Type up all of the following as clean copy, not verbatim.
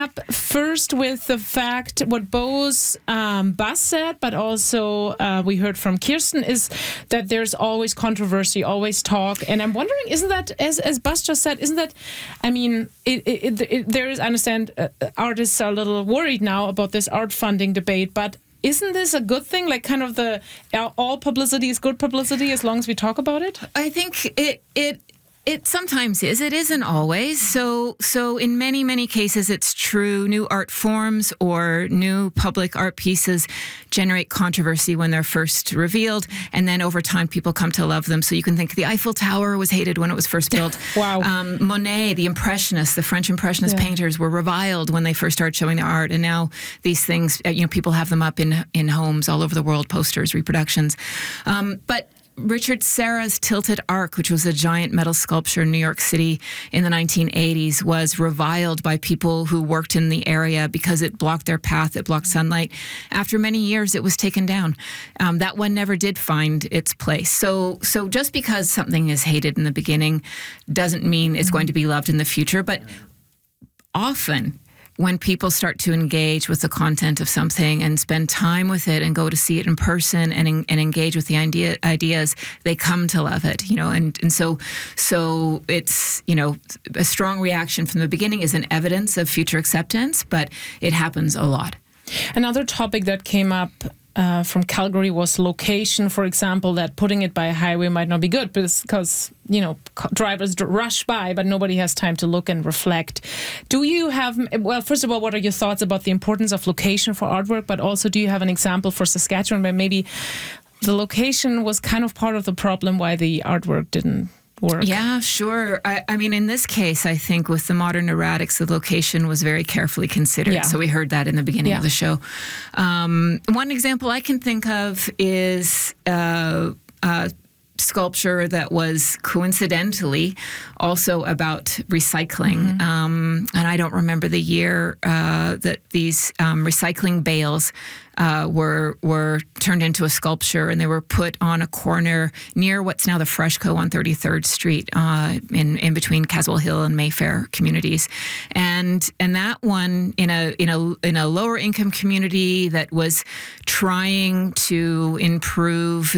up first with the fact what Bose Bas said, but also we heard from Kirsten, is that there's always controversy, always talk. And I'm wondering, isn't that, as Bas just said, isn't that, I mean, there is, I understand artists are a little worried now about this art funding debate, but isn't this a good thing? Like kind of all publicity is good publicity as long as we talk about it? I think it sometimes is. It isn't always. So in many, many cases, it's true. New art forms or new public art pieces generate controversy when they're first revealed. And then over time, people come to love them. So you can think the Eiffel Tower was hated when it was first built. Wow. Monet, the Impressionists, the French Impressionist painters were reviled when they first started showing their art. And now these things, people have them up in homes all over the world, posters, reproductions. But Richard Serra's Tilted Arc, which was a giant metal sculpture in New York City in the 1980s, was reviled by people who worked in the area because it blocked their path, it blocked sunlight. After many years, it was taken down. That one never did find its place. So just because something is hated in the beginning doesn't mean it's going to be loved in the future. But often, when people start to engage with the content of something and spend time with it and go to see it in person and engage with the ideas, they come to love it, and so it's, a strong reaction from the beginning is an evidence of future acceptance, but it happens a lot. Another topic that came up from Calgary was location, for example, that putting it by a highway might not be good because, drivers rush by, but nobody has time to look and reflect. Do you have, first of all, what are your thoughts about the importance of location for artwork, but also do you have an example for Saskatchewan where maybe the location was kind of part of the problem why the artwork didn't work? Yeah, sure. I mean, in this case, I think with the modern erratics, the location was very carefully considered. Yeah. So we heard that in the beginning of the show. One example I can think of is sculpture that was coincidentally also about recycling. And I don't remember the year that these recycling bales were turned into a sculpture, and they were put on a corner near what's now the Freshco on 33rd Street, in between Caswell Hill and Mayfair communities, and that one in a lower income community that was trying to improve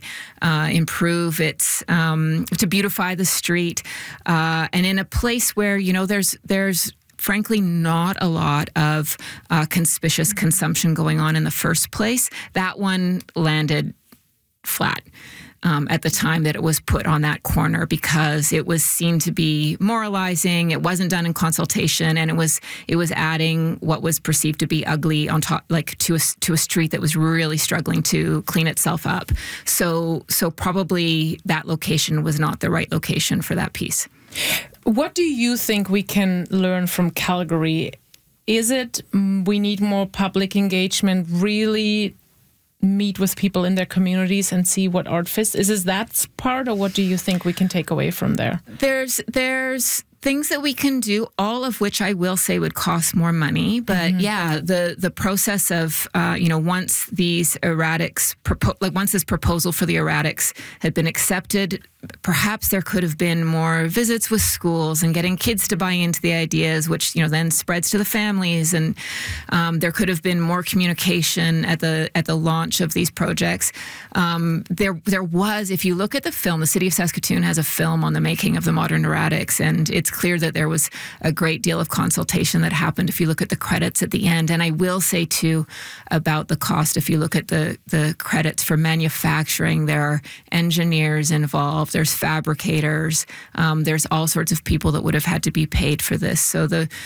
its to beautify the street, and in a place where there's frankly not a lot of conspicuous consumption going on in the first place. That one landed flat at the time that it was put on that corner because it was seen to be moralizing. It wasn't done in consultation, and it was adding what was perceived to be ugly on top, like to a street that was really struggling to clean itself up. So probably that location was not the right location for that piece. What do you think we can learn from Calgary? Is it we need more public engagement, really meet with people in their communities and see what art fits? Is that part, or what do you think we can take away from there? There's things that we can do, all of which I will say would cost more money. But the process of, once these erratics, once this proposal for the erratics had been accepted, perhaps there could have been more visits with schools and getting kids to buy into the ideas, which, then spreads to the families. And there could have been more communication at the launch of these projects. There was, if you look at the film, the City of Saskatoon has a film on the making of the modern erratics, and it's clear that there was a great deal of consultation that happened if you look at the credits at the end. And I will say, too, about the cost, if you look at the credits for manufacturing, there are engineers involved, there's fabricators, there's all sorts of people that would have had to be paid for this. So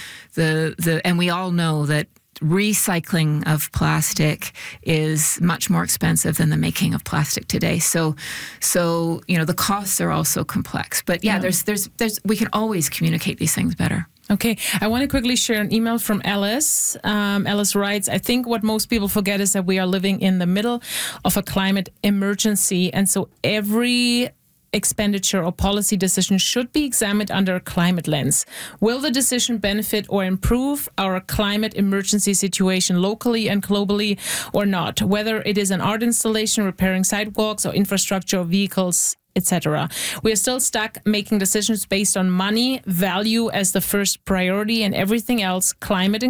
and we all know that recycling of plastic is much more expensive than the making of plastic today. So the costs are also complex. But there's we can always communicate these things better. Okay, I want to quickly share an email from Alice. Alice writes, I think what most people forget is that we are living in the middle of a climate emergency, and so every expenditure or policy decision should be examined under a climate lens. Will the decision benefit or improve our climate emergency situation locally and globally or not? Whether it is an art installation, repairing sidewalks or infrastructure or vehicles, etc. We are still stuck making decisions based on money, value as the first priority, and everything else, climate